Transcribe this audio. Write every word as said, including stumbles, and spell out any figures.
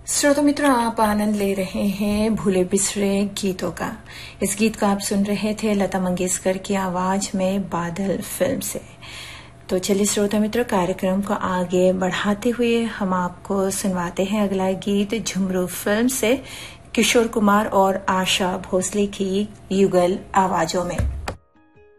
श्रोता मित्रों, आप आनंद ले रहे हैं भूले बिसरे गीतों का। इस गीत को आप सुन रहे थे लता मंगेशकर की आवाज में बादल फिल्म से। तो चलिए श्रोता मित्रों, कार्यक्रम को आगे बढ़ाते हुए हम आपको सुनवाते हैं अगला गीत झुमरू फिल्म से किशोर कुमार और आशा भोसले की युगल आवाजों में।